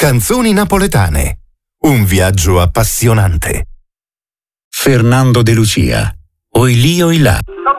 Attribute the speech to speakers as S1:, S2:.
S1: Canzoni napoletane. Un viaggio appassionante.
S2: Fernando De Lucia. Oi lì, oi là.